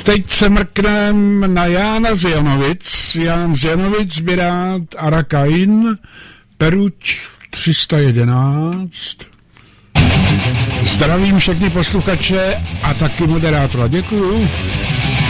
Tak teď se mrknem na Jána z Janovic. Ján z Janovic by rád Arakain, Peruč 311. Zdravím všechny posluchače a taky moderátora. Děkuju.